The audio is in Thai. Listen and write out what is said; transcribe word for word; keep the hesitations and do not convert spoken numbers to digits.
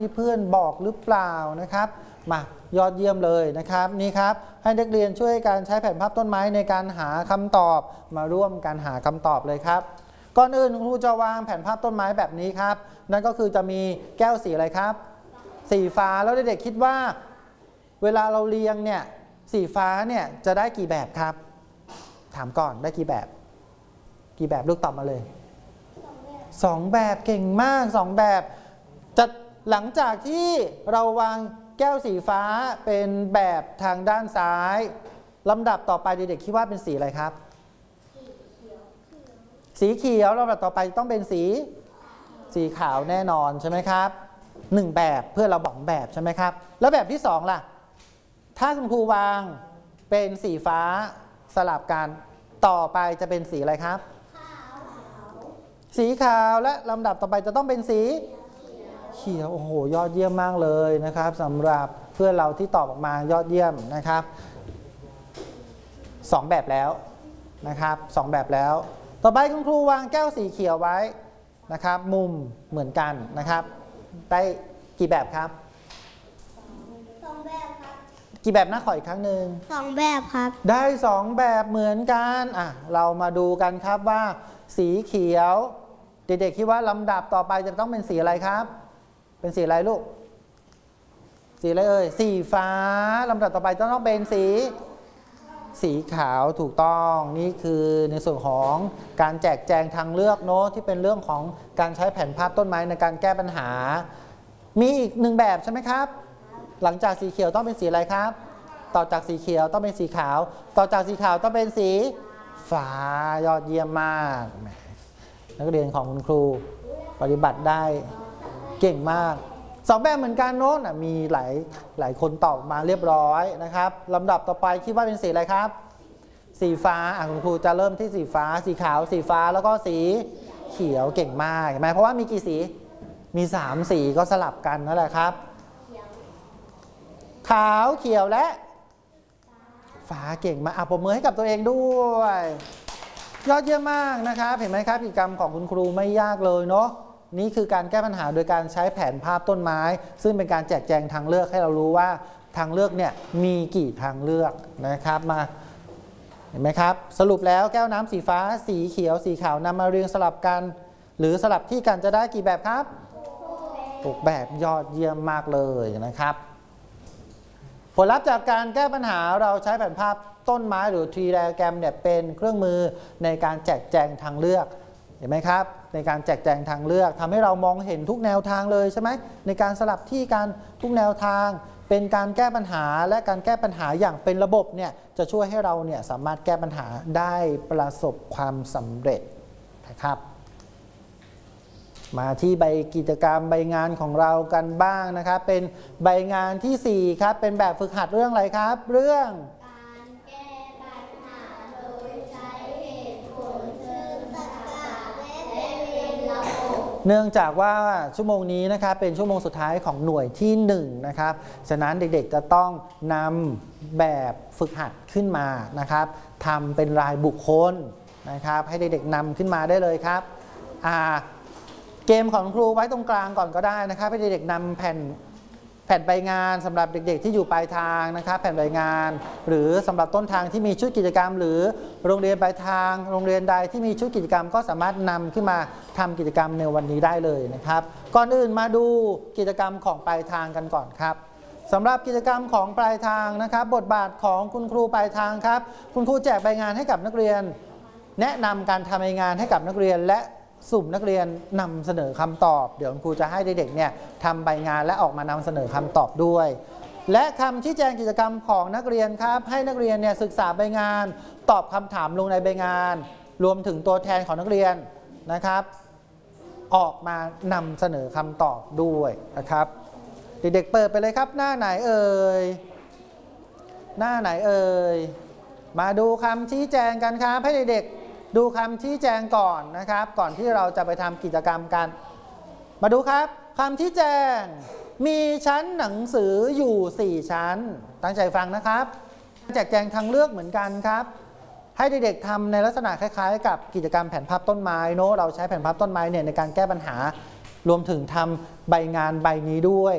ที่เพื่อนบอกหรือเปล่านะครับมายอดเยี่ยมเลยนะครับนี่ครับให้นักเรียนช่วยการใช้แผนภาพต้นไม้ในการหาคำตอบมาร่วมกันหาคำตอบเลยครับก่อนอื่นครูจะวางแผนภาพต้นไม้แบบนี้ครับนั่นก็คือจะมีแก้วสีอะไรครับสีฟ้าแล้วเด็กๆคิดว่าเวลาเราเรียงเนี่ยสีฟ้าเนี่ยจะได้กี่แบบครับถามก่อนได้กี่แบบกี่แบบลูกตอบมาเลยสองแบบเก่งมากสองแบบจะหลังจากที่เราวางแก้วสีฟ้าเป็นแบบทางด้านซ้ายลำดับต่อไปเด็กๆคิดว่าเป็นสีอะไรครับสีเขียวลำดับต่อไปต้องเป็นสีสีขาวแน่นอนใช่ไหมครับหนึ่งแบบเพื่อเราบอกแบบใช่ไหมครับแล้วแบบที่สองล่ะถ้าคุณครูวางเป็นสีฟ้าสลับกันต่อไปจะเป็นสีอะไรครับสีขาวและลำดับต่อไปจะต้องเป็นสีเขียวโอ้โหยอดเยี่ยมมากเลยนะครับสำหรับเพื่อนเราที่ตอบออกมายอดเยี่ยมนะครับสองแบบแล้วนะครับสองแบบแล้วต่อไปคุณครูวางแก้วสีเขียวไว้นะครับมุมเหมือนกันนะครับได้กี่แบบครับสองแบบครับกี่แบบนะขออีกครั้งหนึ่งสองแบบครับได้สองแบบเหมือนกันอ่ะเรามาดูกันครับว่าสีเขียวเด็กๆคิดว่าลำดับต่อไปจะต้องเป็นสีอะไรครับเป็นสีอะไรลูกสีอะไรเอ่ยสีฟ้าลำดับต่อไปจะต้องเป็นสีสีขาวถูกต้องนี่คือในส่วนของการแจกแจงทางเลือกเนาะที่เป็นเรื่องของการใช้แผนภาพต้นไม้ในการแก้ปัญหามีอีกหนึ่งแบบใช่ไหมครับหลังจากสีเขียวต้องเป็นสีอะไรครับต่อจากสีเขียวต้องเป็นสีขาวต่อจากสีขาวต้องเป็นสีฟ้ายอดเยี่ยมมากนักเรียนของคุณครูปฏิบัติได้เก่งมากสองแบบเหมือนกันโน้นมีหลายหลายคนตอบมาเรียบร้อยนะครับลำดับต่อไปคิดว่าเป็นสีอะไรครับสีฟ้าคุณครูจะเริ่มที่สีฟ้าสีขาวสีฟ้าแล้วก็สีเขียวเก่งมากเห็นไหมเพราะว่ามีกี่สีมีสามสีก็สลับกันนั่นแหละครับขาวเขียวและฟ้าเก่งมากอ่ะปรบมือให้กับตัวเองด้วยยอดเยี่ยมมากนะครับเห็นไหมครับกิจกรรมของคุณครูไม่ยากเลยเนาะนี่คือการแก้ปัญหาโดยการใช้แผนภาพต้นไม้ซึ่งเป็นการแจกแจงทางเลือกให้เรารู้ว่าทางเลือกเนี่ยมีกี่ทางเลือกนะครับมาเห็นไหมครับสรุปแล้วแก้วน้ำสีฟ้าสีเขียวสีขาวนำมาเรียงสลับกันหรือสลับที่กันจะได้กี่แบบครับหกแบบยอดเยี่ยมมากเลยนะครับผลลัพธ์จากการแก้ปัญหาเราใช้แผนภาพต้นไม้หรือ tree diagram เนี่ยเป็นเครื่องมือในการแจกแจงทางเลือกเห็นไหมครับในการแจกแจงทางเลือกทำให้เรามองเห็นทุกแนวทางเลยใช่ไหมในการสลับที่การทุกแนวทางเป็นการแก้ปัญหาและการแก้ปัญหาอย่างเป็นระบบเนี่ยจะช่วยให้เราเนี่ยสามารถแก้ปัญหาได้ประสบความสำเร็จนะครับมาที่ใบกิจกรรมใบงานของเรากันบ้างนะครับเป็นใบงานที่สี่ครับเป็นแบบฝึกหัดเรื่องอะไรครับเรื่องการแก้ปัญหาโดยใช้เหตุผลเชิงตรรกะและเป็นระบบเนื่องจากว่าชั่วโมงนี้นะครับเป็นชั่วโมงสุดท้ายของหน่วยที่หนึ่งนะครับฉะนั้นเด็กๆจะต้องนำแบบฝึกหัดขึ้นมานะครับทำเป็นรายบุคคลนะครับให้เด็กๆนำขึ้นมาได้เลยครับอ่าเกมของครูไว้ตรงกลางก่อนก็ได้นะครับให้เด็กๆนำแผ่นแผ่นใบงานสำหรับเด็กๆที่อยู่ปลายทางนะครับแผ่นใบงานหรือสำหรับต้นทางที่มีชุดกิจกรรมหรือโรงเรียนปลายทางโรงเรียนใดที่มีชุดกิจกรรมก็สามารถนำขึ้นมาทำกิจกรรมในวันนี้ได้เลยนะครับก่อนอื่นมาดูกิจกรรมของปลายทางกันก่อนครับสำหรับกิจกรรมของปลายทางนะครับบทบาทของคุณครูปลายทางครับคุณครูแจกใบงานให้กับนักเรียนแนะนำการทำใบงานให้กับนักเรียนและสุ่มนักเรียนนำเสนอคำตอบเดี๋ยวครูจะให้เด็กๆเนี่ยทำใบงานและออกมานำเสนอคำตอบด้วยและคำชี้แจงกิจกรรมของนักเรียนครับให้นักเรียนเนี่ยศึกษาใบงานตอบคำถามลงในใบงานรวมถึงตัวแทนของนักเรียนนะครับออกมานำเสนอคำตอบด้วยนะครับเด็กๆเปิดไปเลยครับหน้าไหนเอ่ยหน้าไหนเอ่ยมาดูคำชี้แจงกันครับให้เด็กๆดูคำชี้แจงก่อนนะครับก่อนที่เราจะไปทำกิจกรรมกันมาดูครับคำชี้แจงมีชั้นหนังสืออยู่สี่ชั้นตั้งใจฟังนะครับแจกแจงทางเลือกเหมือนกันครับให้เด็กๆทำในลักษณะคล้ายๆกับกิจกรรมแผนภาพต้นไม้เนอะเราใช้แผนภาพต้นไม้เนี่ยในการแก้ปัญหารวมถึงทำใบงานใบนี้ด้วย